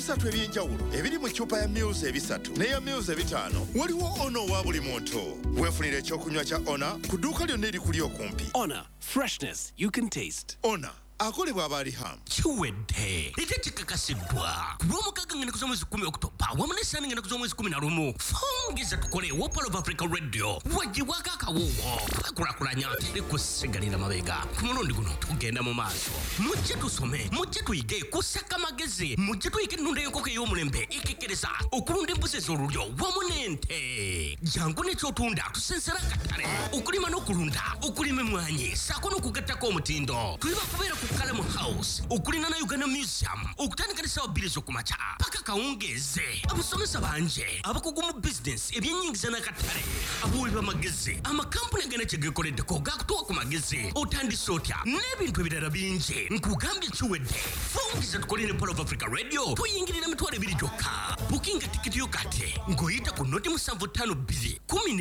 ebisatu ebyenjawulo ebiri mu ccupa ya Mils ebisatu n'eya Mils ebitaano. Waliwo Ono wa buli muntu. Weefunire ekyokunywa kya Ona ku dduuka lyonna erikuli okumpi. Ona, freshness you can taste. Ona akolebwa abalihamu. Kiwedde ate kikakasiddwa ku lw'omukaaga ng'ennaku z'omwezi 10 October wamu n'essaani ng'ennaku z'omwezi 11 fongeza tukole Wopal of Africa Radio wagibwako akawoowo twekulakulanya tekusigalira mabega ku mulundi guno tugenda mu maaso mujje tusome mujje tuyige kusaka magezi mujje tuyige ennunda y'enkoko ey'omulembe ekekkereza okulunda embuzi ez'olulyo wamu n'ente jangu n'ekyotunda tusensera akatale okulima n'okulunda okulima emmwanyi saako n'okugattako omutindo tuli bakubeera ku Kalamu House okulina na Uganda Museum okutandika ne ssaawa 2 ez'okumakya paka kawungeeze abasomesa banje abakugu mu business ebyennyingiza n'akatale abawi b'amagezi amakampuni agenda kyegekoleddeko gakutuwa ku magezi otandise otya n'ebintu ebirala bingi nkugambye kiwedde fongeza tukole ne Wopal of Africa Radio tuyingirira mitwalo 2 gyokka bukinga tikiti yo kati ng'oyita ku noti 752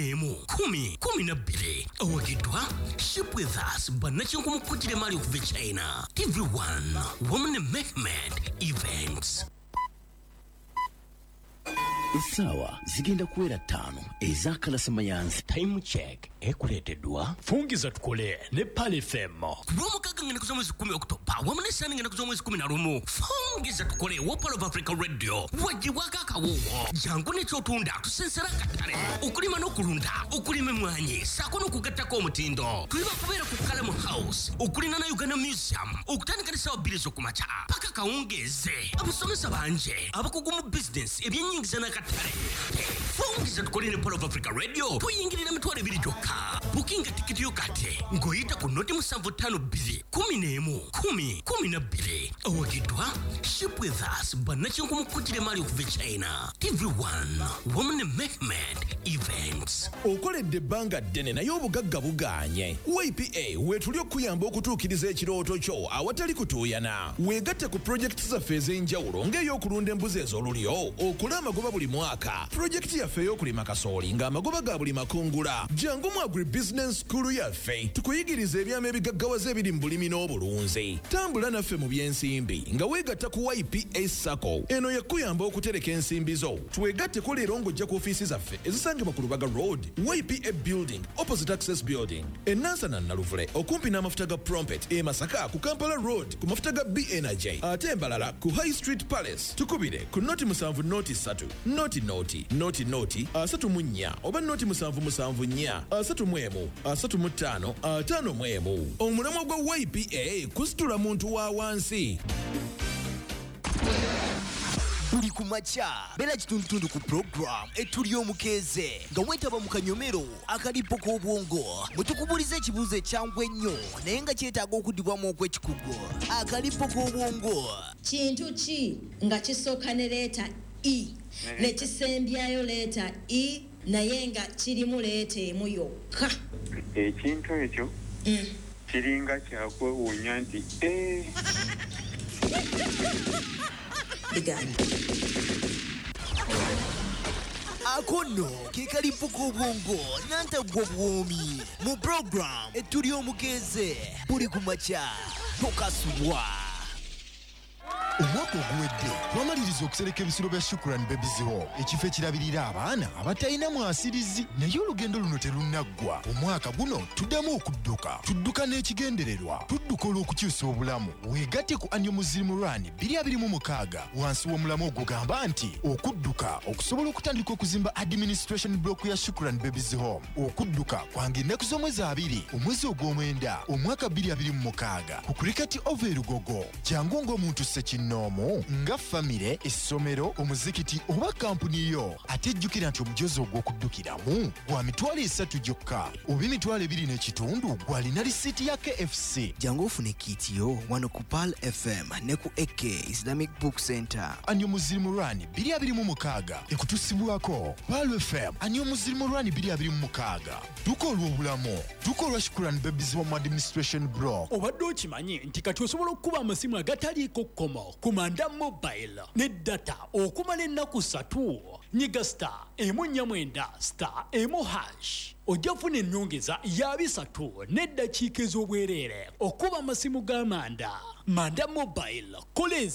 11 awagiddwa Ship with Us bannakinku mukujjire mali okuva China. TV1 Woman Mehmet Events. Sawa zigenda kuwera 5 ezakala Mayanzi. Time check ekuleeteddwa Fungiza tukole ne Pal FM. ku lw'omukaaga ng'ennaku z'omwezi 10 October wamu n'essaani ng'ennaku z'omwezi 11 fongeza tukole Wopal of Africa Radio wagibwako akawoowo jangu n'ekyotunda tusensera akatale okulima n'okulunda okulima emmwanyi saako n'okugattako omutindo tuli bakubeera ku Kalamu House okulina na Uganda Museum okutandika ne ssaawa 2 ez'okumakya paka kawungeeze abasomesa banje abakugu mu business ebyennyingiza n'akatale fongeza tukole ne Wopal of Africa Radio tuyingirira mitwalo 2 gyokka bukinga tikiti yo kati ng'oyita ku noti 752 11 awagiddwa Ship with Us bannakinku mukujjire mali okuva China. TV1 Woman Mehmet Events. Okoledde ebbanga ddene naye obugagga bugaanye. YPA weetuli okuyamba okutuukiriza ekirooto kyo awatali kutuuyana. Weegatte ku projekiti zaffe ez'enjawulo ng'ey'okulunda embuzi ez'olulyo okula amagoba buli mwaka. Projekiti yaffe ey'okulima kasooli ng'amagoba ga buli makungula. Jangu mu Agribusiness School yaffe tukuyigiriza ebyama ebigaggawaza ebiri mu bulimi n'obulunzi. Tambula naffe mu by'ensimbi nga weegatta ku YPA Sacco. Eno yakuyamba okutereka ensimbi zo. Twegatteko leero ng'ojja ku ofiisi zaffe ezisangibwa ku Lubaga Road, YPA Building, opposite Access Building. Nansana Naluvule okumpi n'amafuta ga Prompet. Masaka ku Kampala Road ku mafuta ga B Energy. Ate Mbalala ku High Street Palace. Tukubire ku noti 7 noti 3 noti 34 oba noti 774 35 51. Omulamwa gwa YPA kusitula muntu wa wansi. Buli kumakya bera kitundutundu ku program etuli omukeeze nga weetaba mu kanyomero akalipo k'obwongo bwe tukubuliza ekibuuzo ekyangwa ennyo naye nga kyetaaga okuddibwamu okw'ekikugo. Akalipo k'obwongo kintu ki nga kisooka ne leeta E ne kisembyayo leeta E naye nga kirimu leeta emu yokka? Ekintu ekyo kiringa kyakwewuunya nti akono ke kalipo k'obwongo nantagwa bwomi mu program etuli omukeeze buli kumakya tokasubwa. Omwaka oguwedde twamaliriza okusereka ebisiro bya Shukran Babies Home, ekifo ekirabirira abaana abatalina mwasirizi, naye olugendo luno terunaggwa. Omwaka guno tuddamu tudduka n'ekigendererwa, tudduka olw'okukyusa obulamu. Weegatte ku Annual Muslim Run 2026 wansi w'omulamu ogugamba nti okudduka okusobola okutandika okuzimba administration block ya Shukran Babies Home. Okudduka kwange ennaku z'omwezi 2 omwezi ogw'omwenda omwaka 2026 ku Cricket Over Lugogo. Jangu ng'omuntu Sekinomo nga famire, essomero, omuzikiti oba kampuni yo, ate jjukira nti omujozi ogw'okuddukiramu gwa mitwalo 3 gyokka oba emitwalo 2 n'ekitundu gw'alina lisiiti ya KFC. Jangu ofune kiiti yo wano ku Pal FM ne ku AK Islamic Book Center. Annual Muslim Run 2026 ekutusibwako Pal FM. Annual Muslim Run 2026 duka olw'obulamu, duka olwa Shukran Babies Home Administration Block. Obadde okimanyi nti kati osobola okukuba amasimu agataliiko kkomo ku Manda Mobile ne data okumala ennaku 3. Nyiga *149*1#. Ojja funa ennyongeza ya 3 n'eddakiika ez'obwereere okuba amasimu ga Manda. Manda Mobile koleza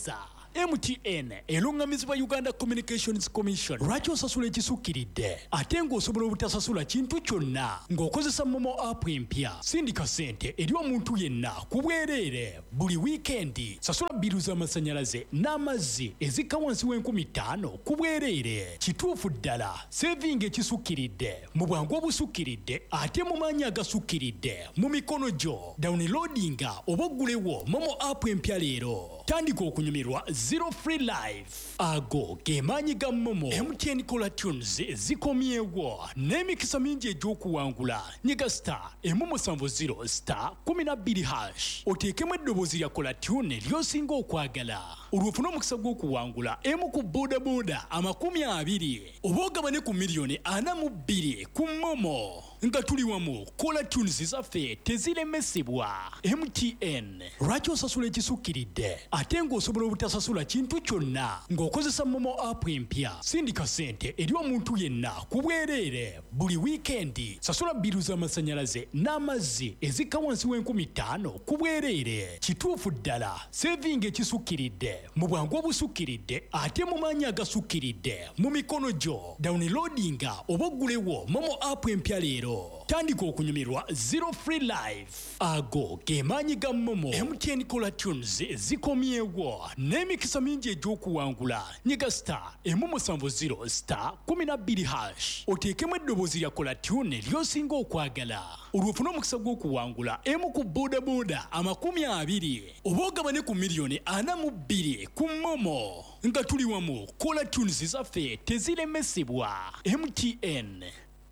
MTN elungamizibwa Uganda Communications Commission lwaki osasula ekisukkiridde ate ng'osobola obutasasula kintu kyonna ng'okozesa momo app empya. Sindika ssente eri omuntu yenna ku bwereere buli wiikendi. Sasula bbiru z'amasannyalaze n'amazzi ezikka wansi w'50,000 ku bwereere. Kituufu ddala sevinga ekisukkiridde mu bwangu obusukkiridde ate mu maanyi agasukkiridde mu mikono gyo. Downloadinga oba oggulewo momo app empya leero. Tandika okunyumirwa Zero Free Life. Ago ge maanyi ga momo. MTN Kola Tunes zikomyewo n'emikisa mingi egy'okuwangula. Nyiga star emu70 star 12 oteekemu eddoboozi lya Kola Tune ly'osinga okwagala. Olwofuna omukisa gw'okuwangula emu ku bodaboda 20 oba ogabane ku miliyoni 42 ku momo. Nga tuli wamu Kola Tunes zaffe teziremesebwa. MTN lwaki osasula ekisukkiridde ate ng'osobola obutasasula kintu kyonna ng'okozesa momo app empya. Sindika ssente eri omuntu yenna ku bwereere buli wiikendi. Sasula bbiru z'amasannyalaze n'amazzi ezikka wansi w'50,000 ku bwereere. Kituufu ddala sevinga ekisukkiridde mu bwangu obusukkiridde ate mu maanyi agasukkiridde mu mikono gyo. Downloadinga oba oggulewo momo app empya leero. Tandika okunyumirwa Zero Free Life. Ago ge maanyi ga momo. MTN Kola Tunes zikomyewo n'emikisa mingi egy'okuwangula. Nyiga star emu70 star 12 oteekemu eddoboozi lya Kola Tune ly'osinga okwagala. Olwofuna omukisa gw'okuwangula emu ku bodaboda 20 oba ogabane ku miliyoni 42 ku momo. Nga tuli wamu Kola Tunes zaffe teziremesebwa. MTN.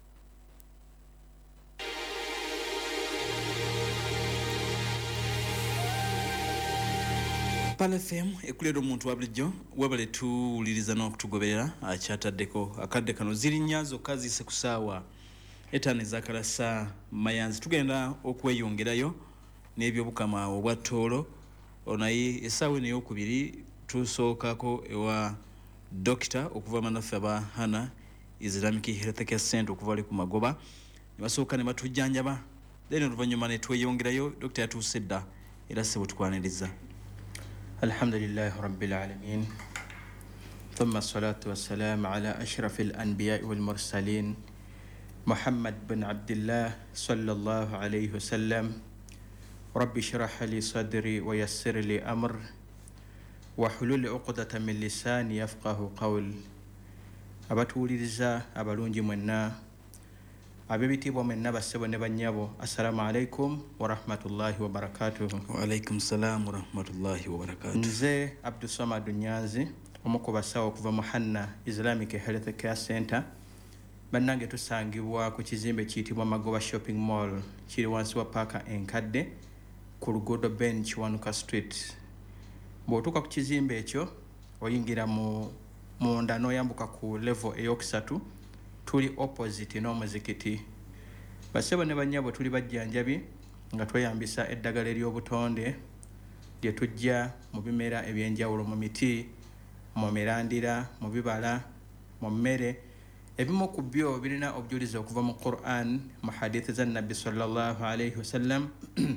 Pala FM ekulera omuntu wa bulijjo webale tuwuliriza n'okutugoberera akyataddeko akadde kano ziri nnyazo kazise ku ssaawa 5 ezakalasa mayanzi. Tugenda okweyongerayo n'ebyobukama obwa Toolo naye essaawa eno ey'okubiri tusookako ewa dokita okuva manaffe aba Hana Islamic Health Care Center okuva ali ku Magoba ne basooka ne batujjanjaba then oluvannyuma ne tweyongerayo dokita yatuuse dda era ssebo tukwaniriza. الحمد لله رب العالمين ثم الصلاة والسلام على أشرف الأنبياء والمرسلين محمد بن عبد الله صلى الله عليه وسلم رب اشرح لي صدري ويسر لي أمر واحلل عقدة من لساني يفقه قول abatuliriza abalungi mwenna abebitibwa mwenna bassebo ne bannyabo assalamu alaikum wa rahmatullahi wa barakatuh. Wa alaikum salam wa rahmatullahi wa barakatuh. Nze Abdul Samad Nyanzi omuku basawo okuva mu Hanna Islamic Health Care Center. Bannange tusangibwa ku kizimbe kiyitibwa Magoba Shopping Mall kiri wansi wa paaka enkadde ku luguudo Ben Kiwanuka Street. Bw'otuuka ku kizimbe ekyo oyingira munda n'oyambuka ku level eyokusatu tuli opposite n'omuzikiti. Bassebo ne bannyabo tuli bajjanjabi nga tweyambisa eddagala ery'obutonde lye tujja mu bimera ebyenjawulo, mu miti, mu mirandira, mu bibala, mu mmere. Ebimu ku byo birina obujulizi okuva mu Quran, mu hadithi za Nabbi sallallahu alayhi wasallam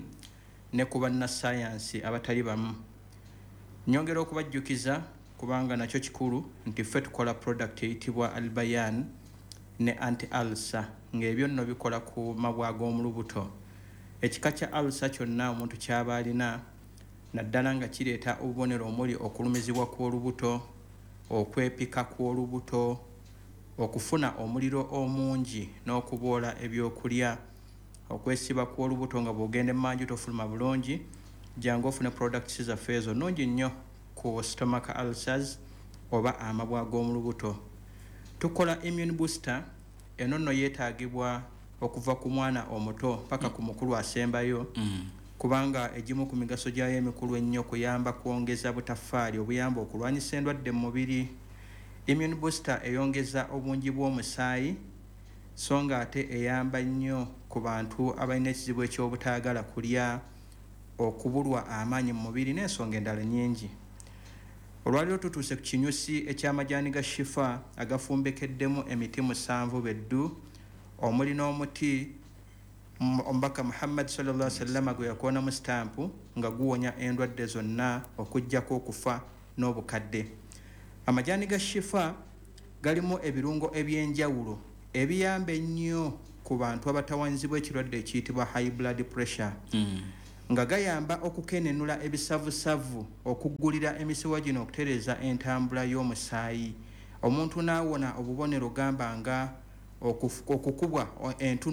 ne ku bannasayansi abatali bamu. Nyongera okubajjukiza kubanga nakyo kikulu nti ffe tukola product eyitibwa Albayan ne anti-ulcer ng'ebyo nno bikola ku mabwa ag'omulubuto. Ekika kya ulcer kyonna omuntu kyaba alina naddala nga kireeta obubonero omuli okulumizibwa kw'olubuto, okwepika kw'olubuto, okufuna omuliro omungi n'okuboola ebyokulya, okwesiba kw'olubuto nga bw'ogenda emmanju tofuluma bulungi. Jangu ofune products zaffe ezo nnungi nnyo ku stomach ulcers oba amabwa ag'omulubuto. Tukola immune booster eno nno yeetaagibwa okuva ku mwana omuto paka ku mukulu asembayo kubanga egimu ku migaso gyayo emikulu ennyo kuyamba kwongeza butaffaali obuyamba okulwanyisa endwadde mu mubiri. Immune booster eyongeza obungi bw'omusaayi so nga ate eyamba nnyo ku bantu abalina ekizibu eky'obutaagala kulya, okubulwa amaanyi mu mubiri n'ensonga endala nnyingi. Olwaliro tutuuse ku kinyusi eky'amajaani ga shifa agafumbekeddemu emiti 7 beddu omuli n'omuti omubaka Muhammad sallallahu alaihi wasallam gwe yakoona mu stampu nga guwonya endwadde zonna okuggyako okufa n'obukadde. Amajaani ga shifa galimu ebirungo ebyenjawulo ebiyamba ennyo ku bantu abatawanzibwa ekirwadde ekiyitibwa high blood pressure nga gayamba okukenenula ebisavusavu okuggulira emisiwa gino okutereeza entambula y'omusaayi omuntu n'awona obubonero gamba nga okukubwa